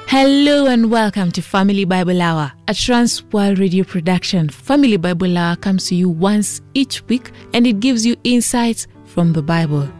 Hello and welcome to Family Bible Hour, a Trans World Radio production. Family Bible Hour comes to you once each week and it gives you insights from the Bible.